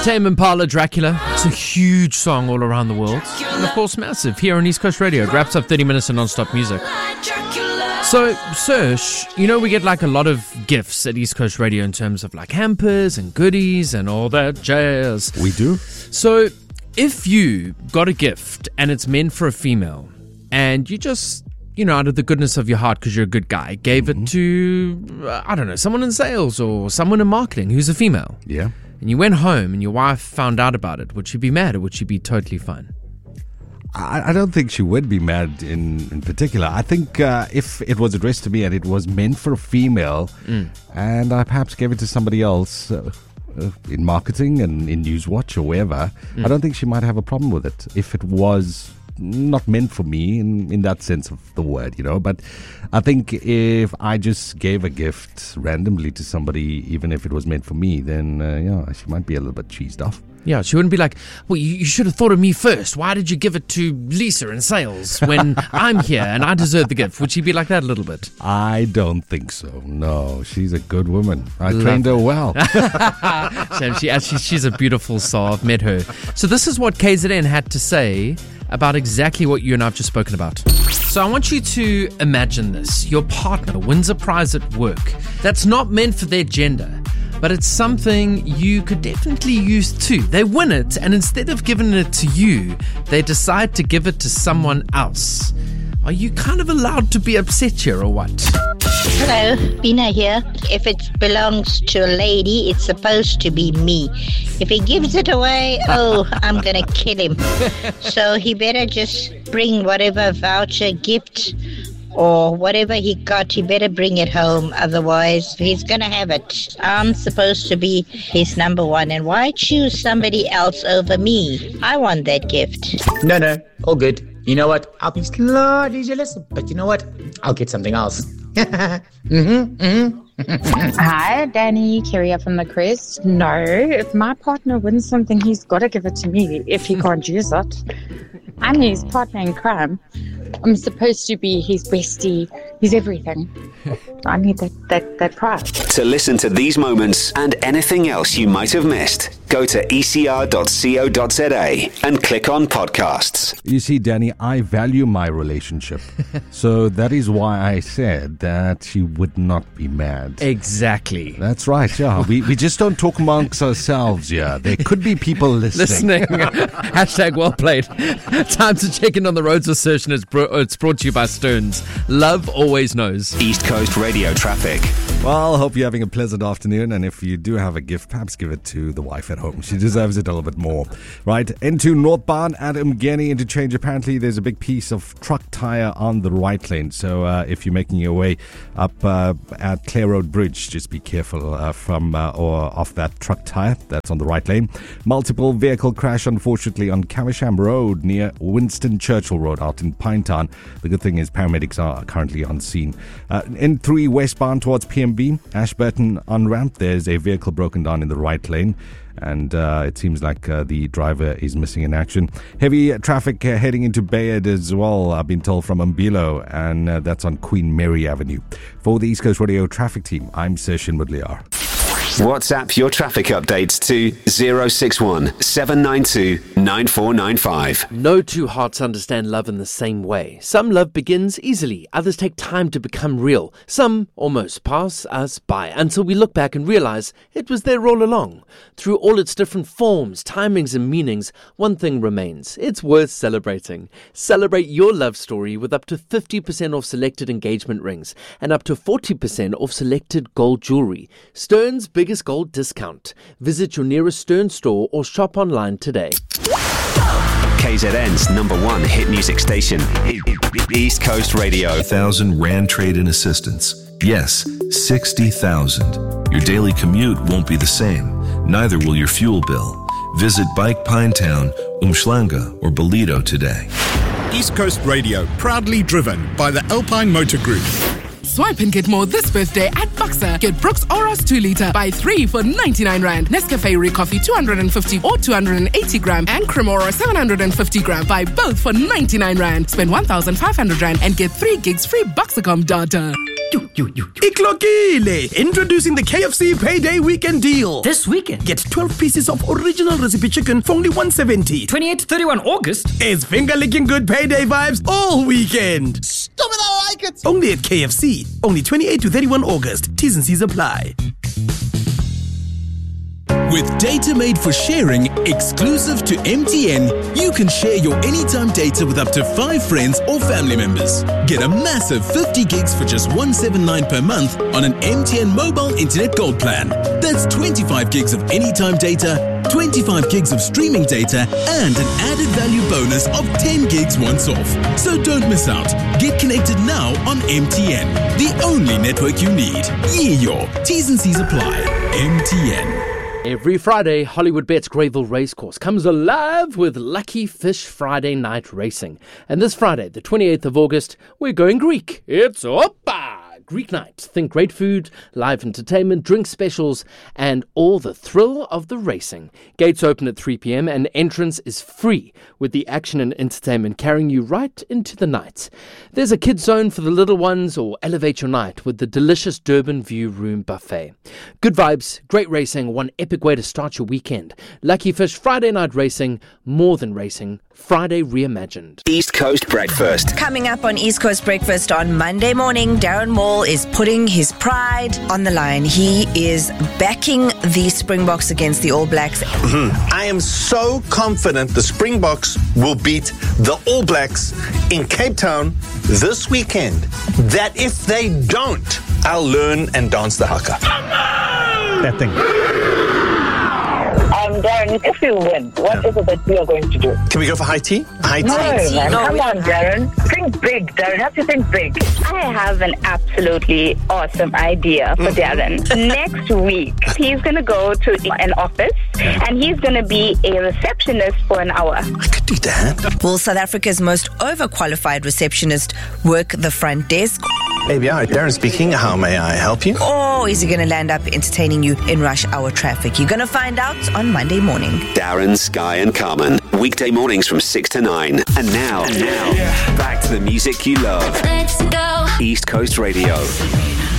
Tame Impala, Dracula. It's a huge song all around the world. And of course, massive here on East Coast Radio. It wraps up 30 minutes of non-stop music. So, Serge, we get like a lot of gifts at East Coast Radio in terms of like hampers and goodies and all that jazz. We do. So, if you got a gift and it's meant for a female and you just, out of the goodness of your heart because you're a good guy, gave it to, someone in sales or someone in marketing who's a female. Yeah. And you went home and your wife found out about it, would she be mad or would she be totally fine? I don't think she would be mad in particular. I think if it was addressed to me and it was meant for a female and I perhaps gave it to somebody else in marketing and in Newswatch or wherever, I don't think she might have a problem with it if it was not meant for me in that sense of the word, But I think if I just gave a gift randomly to somebody, even if it was meant for me, then, she might be a little bit cheesed off. Yeah, she wouldn't be like, well, you should have thought of me first. Why did you give it to Lisa in sales when I'm here and I deserve the gift? Would she be like that a little bit? I don't think so. No, she's a good woman. I trained her well. Sam, she's a beautiful soul. I've met her. So this is what KZN had to say about exactly what you and I have just spoken about. So I want you to imagine this. Your partner wins a prize at work that's not meant for their gender, but it's something you could definitely use too. They win it, and instead of giving it to you, they decide to give it to someone else. Are you kind of allowed to be upset here or what? Hello, Bina here. If it belongs to a lady, it's supposed to be me. If he gives it away, I'm going to kill him. So he better just bring whatever voucher, gift, or whatever he got, he better bring it home. Otherwise, he's going to have it. I'm supposed to be his number one. And why choose somebody else over me? I want that gift. No, all good. You know what? I'll be slightly jealous, but you know what? I'll get something else. Hi, Danny, Carrier from the Crest. No, if my partner wins something, he's got to give it to me if he can't use it. I'm his partner in crime. I'm supposed to be his bestie, his everything. I need that prize. To listen to these moments and anything else you might have missed, go to ecr.co.za and click on podcasts. You see, Danny, I value my relationship. So that is why I said that she would not be mad. Exactly. That's right, yeah. We just don't talk amongst ourselves, yeah. There could be people listening. Hashtag well played. Time to check in on the roads with Serge, and it's brought to you by Stearns. Love always knows. East Coast Radio traffic. Well, I hope you're having a pleasant afternoon, and if you do have a gift, perhaps give it to the wife at home. She deserves it a little bit more. Right, into northbound at Umgeni interchange. Apparently, there's a big piece of truck tire on the right lane. So if you're making your way up at Clare Road Bridge, just be careful from or off that truck tire that's on the right lane. Multiple vehicle crash, unfortunately, on Caversham Road near Winston Churchill Road out in Pinetown. The good thing is paramedics are currently on scene. N3 westbound towards PMB, Ashburton on-ramp, there's a vehicle broken down in the right lane. And it seems like the driver is missing in action. Heavy traffic heading into Bayard as well, I've been told, from Umbilo, and that's on Queen Mary Avenue. For the East Coast Radio traffic team, I'm Session Woodliar. WhatsApp your traffic updates to 061 792 9495. No two hearts understand love in the same way. Some love begins easily, others take time to become real. Some almost pass us by until we look back and realize it was there all along. Through all its different forms, timings and meanings, one thing remains. It's worth celebrating. Celebrate your love story with up to 50% off selected engagement rings and up to 40% off selected gold jewelry. Stearns' biggest gold discount. Visit your nearest Stearns store or shop online today. KZN's #1 hit music station, East Coast Radio. 1,000 Rand trade-in assistance. Yes, 60,000. Your daily commute won't be the same. Neither will your fuel bill. Visit Bike Pinetown, Umhlanga, or Ballito today. East Coast Radio, proudly driven by the Alpine Motor Group. Swipe and get more this birthday at Boxer. Get Brooks Oros 2 litre. Buy 3 for 99 Rand. Nescafe Recoffee 250 or 280 gram. And Cremora 750 gram. Buy both for 99 Rand. Spend 1,500 Rand and get 3 gigs free Boxercom data. Iklokile! Introducing the KFC Payday Weekend Deal. This weekend? Get 12 pieces of original recipe chicken for only $170. 28 to 31 August? It's finger-licking good payday vibes all weekend. Stop it, I like it! Only at KFC. Only 28 to 31 August. T's and C's apply. With data made for sharing, exclusive to MTN, you can share your anytime data with up to 5 friends or family members. Get a massive 50 gigs for just $179 per month on an MTN mobile internet gold plan. That's 25 gigs of anytime data, 25 gigs of streaming data, and an added value bonus of 10 gigs once off. So don't miss out. Get connected now on MTN, the only network you need. Yo, T's and C's apply. MTN. Every Friday, Hollywood Bet's Greyville Racecourse comes alive with Lucky Fish Friday night racing. And this Friday, the 28th of August, we're going Greek. It's Oppa! Greek night. Think great food, live entertainment, drink specials, and all the thrill of the racing. Gates open at 3 p.m. and entrance is free, with the action and entertainment carrying you right into the night. There's a kids zone for the little ones, or elevate your night with the delicious Durban View Room buffet. Good vibes, great racing, one epic way to start your weekend. Lucky Fish Friday night racing, more than racing, Friday reimagined. East Coast Breakfast. Coming up on East Coast Breakfast on Monday morning, Darren Moore is putting his pride on the line. He is backing the Springboks against the All Blacks. I am so confident the Springboks will beat the All Blacks in Cape Town this weekend that if they don't, I'll learn and dance the haka. That thing. Darren, if you win, what is it that we are going to do? Can we go for high tea? High tea? No, come on, Darren. Think big, Darren. Have to think big. I have an absolutely awesome idea for Darren. Next week, he's going to go to an office and he's going to be a receptionist for an hour. I could do that. Will South Africa's most overqualified receptionist work the front desk? ABI, Darren speaking. How may I help you? Or is he going to land up entertaining you in rush hour traffic? You're going to find out on Monday morning. Darren, Sky and Carmen. Weekday mornings from 6 to 9. And now, back to the music you love. Let's go. East Coast Radio.